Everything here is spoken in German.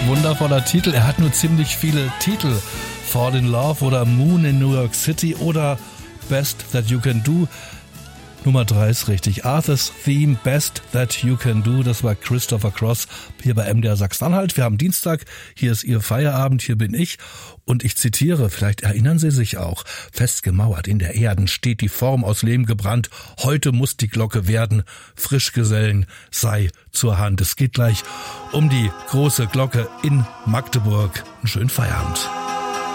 Wundervoller Titel. Er hat nur ziemlich viele Titel. Fall in Love oder Moon in New York City oder Best That You Can Do. Nummer 3 ist richtig. Arthur's Theme, Best That You Can Do. Das war Christopher Cross hier bei MDR Sachsen-Anhalt. Wir haben Dienstag. Hier ist Ihr Feierabend. Hier bin ich. Und ich zitiere, vielleicht erinnern Sie sich auch. Festgemauert in der Erden steht die Form aus Lehm gebrannt. Heute muss die Glocke werden. Frischgesellen sei zur Hand. Es geht gleich um die große Glocke in Magdeburg. Einen schönen Feierabend.